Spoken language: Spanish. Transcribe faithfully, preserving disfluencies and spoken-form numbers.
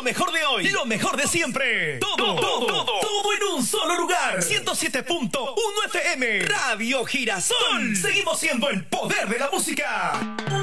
Lo mejor de hoy, lo mejor de siempre. Todo, todo, todo, todo, todo en un solo lugar. ciento siete punto uno F M, Radio Girasol. Seguimos siendo el poder de la música.